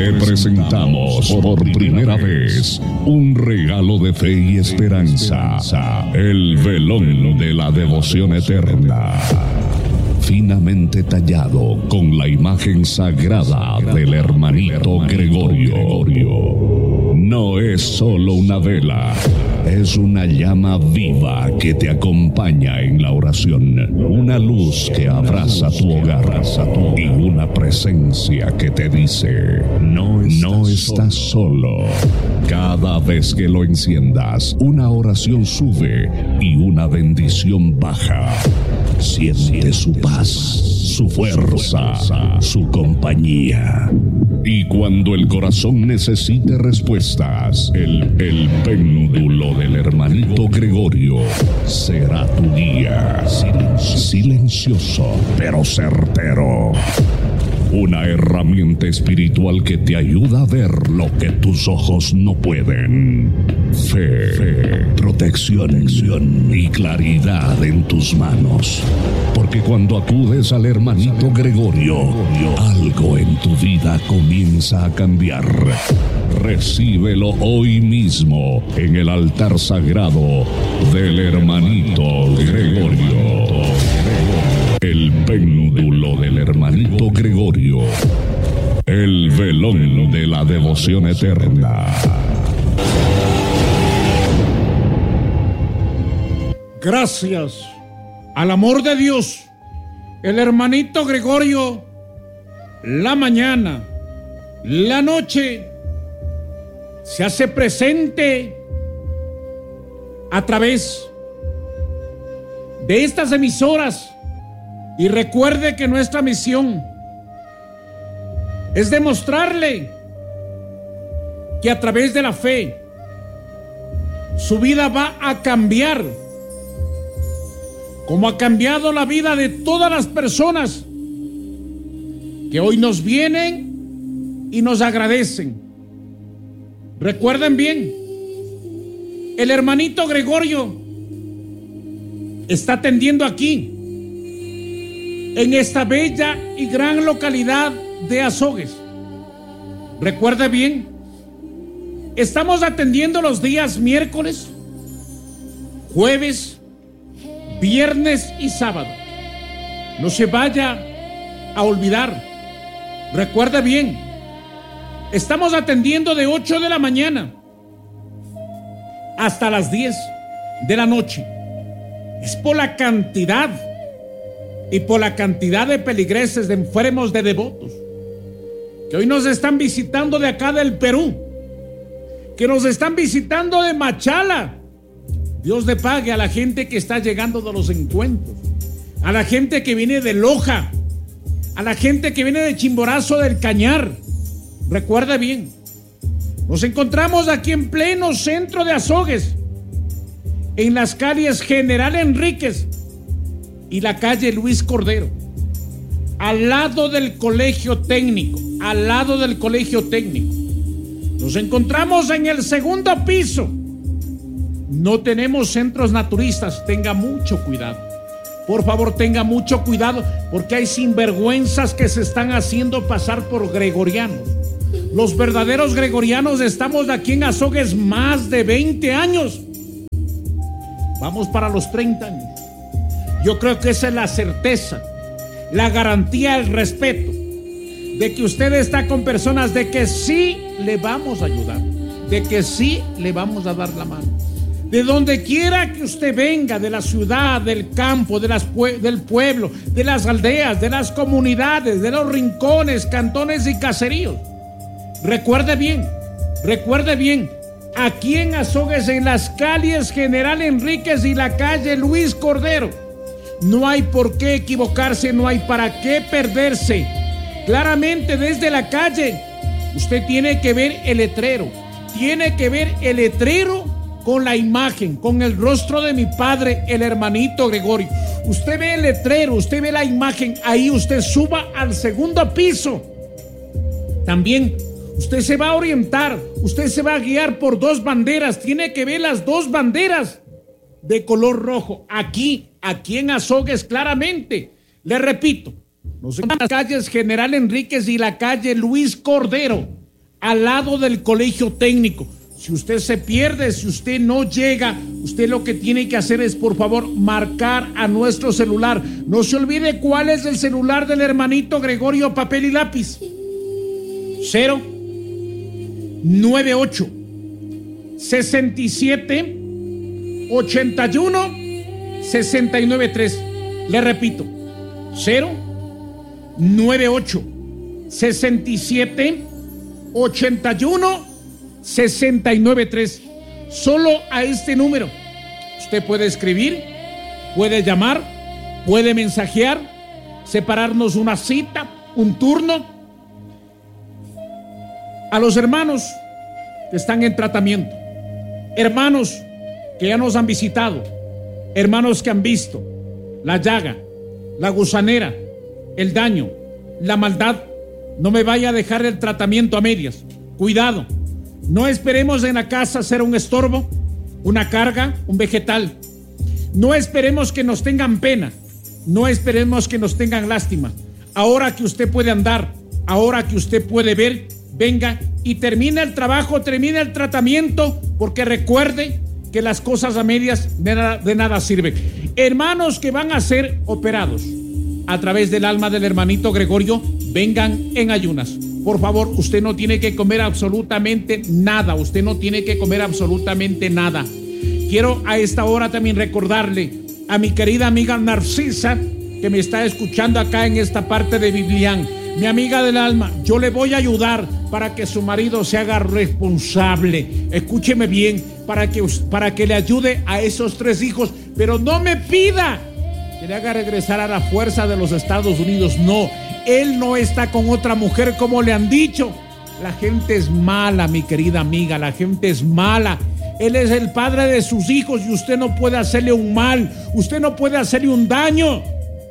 Te presentamos por primera vez un regalo de fe y esperanza, el velón de la devoción eterna, finamente tallado con la imagen sagrada del hermanito Gregorio. No es solo una vela, es una llama viva que te acompaña en la oración, una luz que abraza tu hogar y una presencia que te dice, no estás solo. Cada vez que lo enciendas, una oración sube y una bendición baja. Siente su paz, su fuerza, su compañía. Y cuando el corazón necesite respuestas, el péndulo del hermanito Gregorio será tu guía. Silencioso, pero certero. Una herramienta espiritual que te ayuda a ver lo que tus ojos no pueden. Fe, protección y claridad en tus manos. Porque cuando acudes al hermanito Gregorio, algo en tu vida comienza a cambiar. Recíbelo hoy mismo en el altar sagrado del hermanito Gregorio. El péndulo del hermanito Gregorio. El velón de la devoción eterna. Gracias al amor de Dios, el hermanito Gregorio, la mañana, la noche, se hace presente a través de estas emisoras. Y recuerde que nuestra misión es demostrarle que a través de la fe su vida va a cambiar, como ha cambiado la vida de todas las personas que hoy nos vienen y nos agradecen. Recuerden bien, el hermanito Gregorio está atendiendo aquí, en esta bella y gran localidad de Azogues. Recuerde bien, estamos atendiendo los días miércoles, jueves, viernes y sábado. No se vaya a olvidar. Recuerde bien, estamos atendiendo de 8 de la mañana hasta las 10 de la noche. Es por la cantidad y por la cantidad de peligreses, de enfermos, de devotos que hoy nos están visitando de acá del Perú, que nos están visitando de Machala. Dios le pague a la gente que está llegando de los encuentros, a la gente que viene de Loja, a la gente que viene de Chimborazo del Cañar. Recuerda bien, nos encontramos aquí en pleno centro de Azogues, en las calles General Enríquez y la calle Luis Cordero, al lado del colegio técnico, Nos encontramos en el segundo piso. No tenemos centros naturistas, tenga mucho cuidado. Por favor, tenga mucho cuidado, porque hay sinvergüenzas que se están haciendo pasar por gregorianos. Los verdaderos gregorianos estamos aquí en Azogues más de 20 años. Vamos para los 30 años. Yo creo que esa es la certeza, la garantía, el respeto de que usted está con personas de que sí le vamos a ayudar, de que sí le vamos a dar la mano. De donde quiera que usted venga, de la ciudad, del campo, del pueblo, de las aldeas, de las comunidades, de los rincones, cantones y caseríos. Recuerde bien, aquí en Azogues, en las calles General Enríquez y la calle Luis Cordero, no hay por qué equivocarse, no hay para qué perderse. Claramente desde la calle usted tiene que ver el letrero, con la imagen, con el rostro de mi padre, el hermanito Gregorio. Usted ve el letrero, usted ve la imagen, ahí usted suba al segundo piso. También usted se va a orientar, usted se va a guiar por 2 banderas, tiene que ver las 2 banderas de color rojo, aquí en Azogues claramente. Le repito, nos encontramos en las calles General Enríquez y la calle Luis Cordero, al lado del colegio técnico. Si usted se pierde, si usted no llega, usted lo que tiene que hacer es, por favor, marcar a nuestro celular. No se olvide cuál es el celular del hermanito Gregorio, papel y lápiz. 098 67 81 693. Le repito, 098 67 81 693. Solo a este número usted puede escribir, puede llamar, puede mensajear, separarnos una cita, un turno. A los hermanos que están en tratamiento, hermanos que ya nos han visitado, hermanos que han visto la llaga, la gusanera, el daño, la maldad, no me vaya a dejar el tratamiento a medias. Cuidado, no esperemos en la casa ser un estorbo, una carga, un vegetal. No esperemos que nos tengan pena, no esperemos que nos tengan lástima. Ahora que usted puede andar, ahora que usted puede ver, venga y termine el trabajo, termine el tratamiento, porque recuerde que las cosas a medias de nada sirven. Hermanos que van a ser operados a través del alma del hermanito Gregorio, vengan en ayunas. Por favor, usted no tiene que comer absolutamente nada. Usted no tiene que comer absolutamente nada. Quiero a esta hora también recordarle a mi querida amiga Narcisa, que me está escuchando acá en esta parte de Biblián. Mi amiga del alma, yo le voy a ayudar para que su marido se haga responsable. Escúcheme bien, para que le ayude a esos 3 hijos, pero no me pida que le haga regresar a la fuerza de los Estados Unidos. No, él no está con otra mujer como le han dicho. La gente es mala, mi querida amiga, la gente es mala. Él es el padre de sus hijos y usted no puede hacerle un mal, usted no puede hacerle un daño.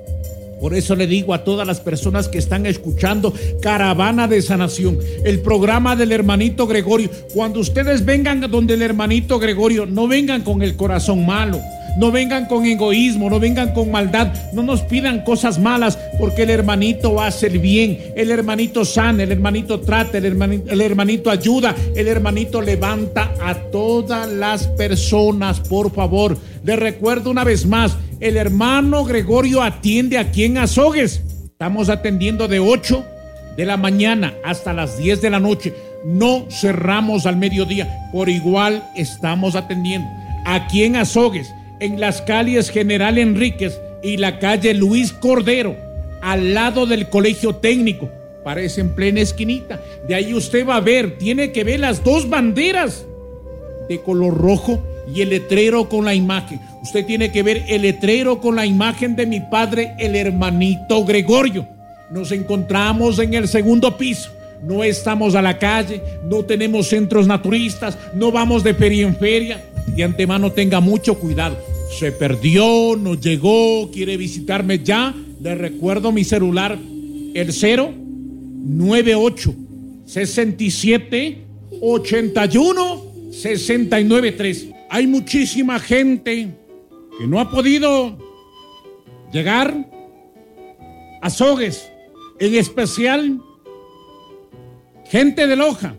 Por eso le digo a todas las personas que están escuchando Caravana de Sanación, el programa del hermanito Gregorio, cuando ustedes vengan donde el hermanito Gregorio, no vengan con el corazón malo, no vengan con egoísmo, no vengan con maldad, no nos pidan cosas malas, porque el hermanito hace el bien, el hermanito sana, el hermanito trata, el hermanito ayuda, el hermanito levanta a todas las personas. Por favor, les recuerdo una vez más, el hermano Gregorio atiende aquí en Azogues. Estamos atendiendo de 8 de la mañana hasta las 10 de la noche. No cerramos al mediodía, por igual estamos atendiendo aquí en Azogues, en las calles General Enríquez y la calle Luis Cordero, al lado del colegio técnico. Parece en plena esquinita. De ahí usted va a ver, tiene que ver las 2 banderas de color rojo y el letrero con la imagen. Usted tiene que ver el letrero con la imagen de mi padre, el hermanito Gregorio. Nos encontramos en el 2º piso. No estamos a la calle, no tenemos centros naturistas, no vamos de feria en feria. De antemano tenga mucho cuidado. Se perdió, no llegó, quiere visitarme ya. Le recuerdo mi celular, el 098 67 81 693. Hay muchísima gente que no ha podido llegar a Azogues, en especial gente de Loja,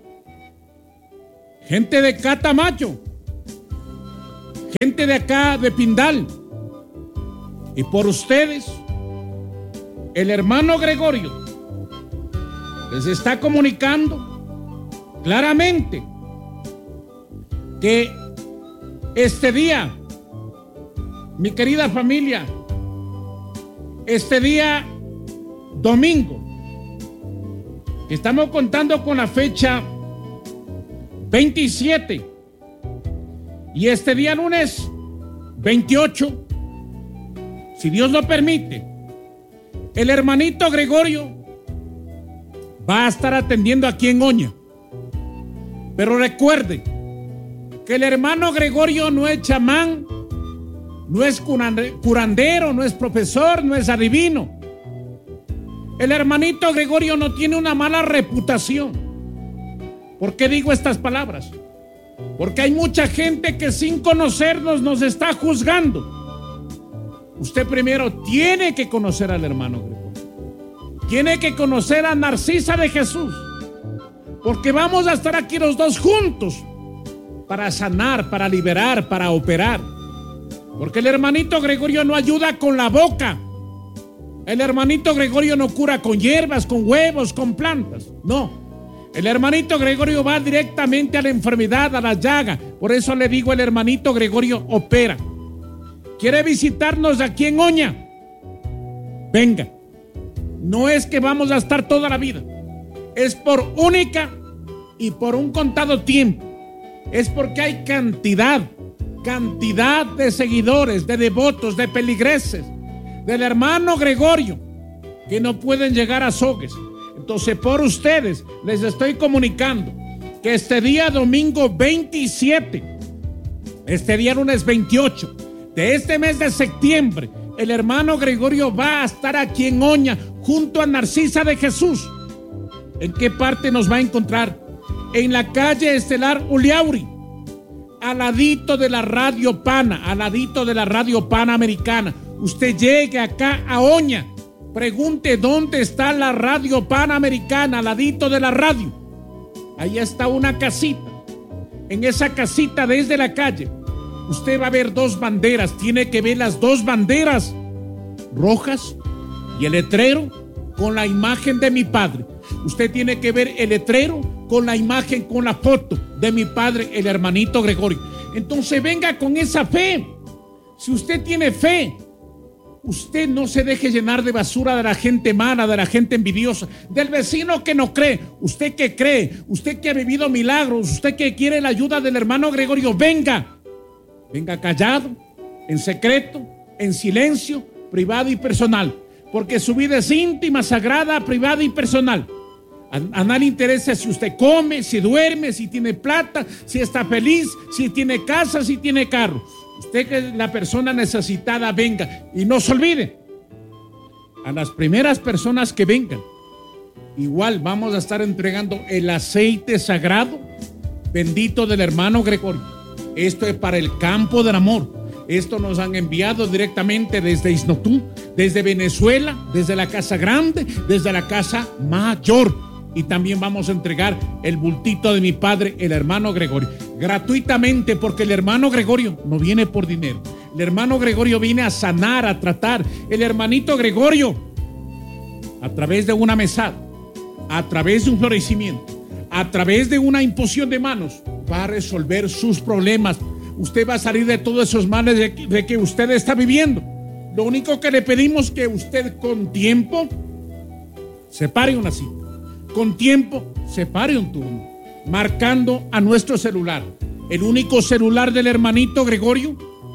gente de Catamayo, gente de acá de Pindal. Y por ustedes, el hermano Gregorio les está comunicando claramente que este día, mi querida familia, este día domingo, estamos contando con la fecha 27, y este día lunes 28, si Dios lo permite, el hermanito Gregorio va a estar atendiendo aquí en Oña. Pero recuerde que el hermano Gregorio no es chamán, no es curandero, no es profesor, no es adivino. El hermanito Gregorio no tiene una mala reputación. ¿Por qué digo estas palabras? Porque hay mucha gente que sin conocernos nos está juzgando. Usted primero tiene que conocer al hermano Gregorio. Tiene que conocer a Narcisa de Jesús. porque vamos a estar aquí los dos juntos para sanar, para liberar, para operar. Porque el hermanito Gregorio no ayuda con la boca. El hermanito Gregorio no cura con hierbas, con huevos, con plantas. No. El hermanito Gregorio va directamente a la enfermedad, a la llaga. Por eso le digo, el hermanito Gregorio opera. ¿Quiere visitarnos aquí en Oña? Venga. No es que vamos a estar toda la vida. Es por única y por un contado tiempo. Es porque hay cantidad de seguidores, de devotos, de peligreses del hermano Gregorio que no pueden llegar a Sogues. Entonces, por ustedes les estoy comunicando que este día domingo 27, este día lunes 28 de este mes de septiembre, el hermano Gregorio va a estar aquí en Oña junto a Narcisa de Jesús. ¿En qué parte nos va a encontrar? En la calle Estelar Uliauri, al ladito de la Radio Pana, al ladito de la Radio Panamericana. Usted llegue acá a Oña, pregunte dónde está la Radio Panamericana, al ladito de la radio. Ahí está una casita. En esa casita, desde la calle, usted va a ver dos banderas. Tiene que ver las dos banderas rojas y el letrero con la imagen de mi padre. Usted tiene que ver el letrero con la imagen, con la foto de mi padre, el hermanito Gregorio. Entonces venga con esa fe. Si usted tiene fe, usted no se deje llenar de basura de la gente mala, de la gente envidiosa, del vecino que no cree. Usted que cree, usted que ha vivido milagros, usted que quiere la ayuda del hermano Gregorio, venga callado, en secreto, en silencio, privado y personal, porque su vida es íntima, sagrada, privada y personal. A nadie le interesa si usted come, si duerme, si tiene plata, si está feliz, si tiene casa, si tiene carro. Usted, que es la persona necesitada, venga. Y no se olvide, a las primeras personas que vengan, igual vamos a estar entregando el aceite sagrado bendito del hermano Gregorio. Esto es para el campo del amor. Esto nos han enviado directamente desde Isnotú, desde Venezuela, desde la Casa Grande, desde la Casa Mayor. Y también vamos a entregar el bultito de mi padre, el hermano Gregorio, gratuitamente, porque el hermano Gregorio no viene por dinero. El hermano Gregorio viene a sanar, a tratar. El hermanito Gregorio, a través de una mesada, a través de un florecimiento, a través de una imposición de manos, va a resolver sus problemas. Usted va a salir de todos esos males de que usted está viviendo. Lo único que le pedimos es que usted con tiempo separe una cita. Con tiempo, separe un turno, marcando a nuestro celular, el único celular del hermanito Gregorio,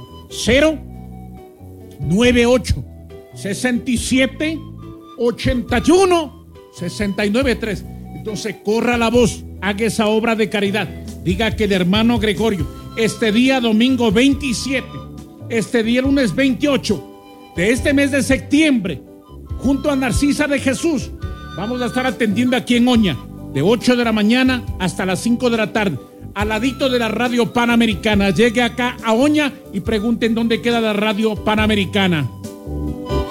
098 67 81 693. Entonces corra la voz, haga esa obra de caridad, diga que el hermano Gregorio, este día domingo 27, este día lunes 28 de este mes de septiembre, junto a Narcisa de Jesús, vamos a estar atendiendo aquí en Oña, de 8 de la mañana hasta las 5 de la tarde, al ladito de la Radio Panamericana. Llegue acá a Oña y pregunten dónde queda la Radio Panamericana.